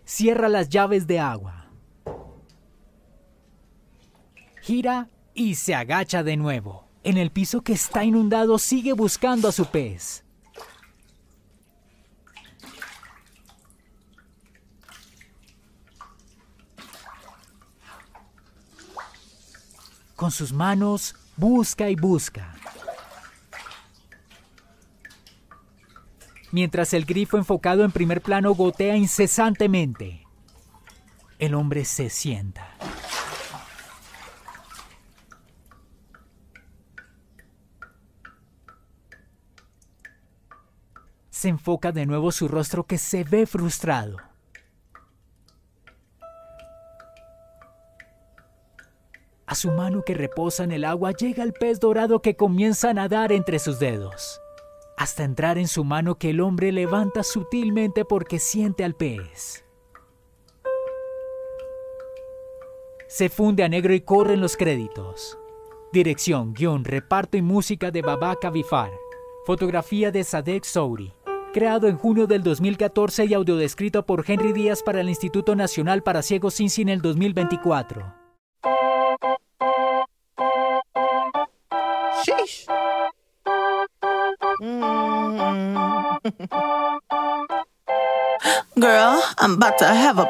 Cierra las llaves de agua. Gira y se agacha de nuevo. En el piso que está inundado sigue buscando a su pez. Con sus manos busca y busca. Mientras el grifo enfocado en primer plano gotea incesantemente, el hombre se sienta. Se enfoca de nuevo su rostro que se ve frustrado. A su mano que reposa en el agua llega el pez dorado que comienza a nadar entre sus dedos, hasta entrar en su mano que el hombre levanta sutilmente porque siente al pez. Se funde a negro y corren los créditos. Dirección, guión, reparto y música de Babak Avifar. Fotografía de Sadek Souri. Creado en junio del 2014 y audiodescrito por Henry Díaz para el Instituto Nacional para Ciegos Cincy en el 2024. Sheesh. Girl, I'm about to have a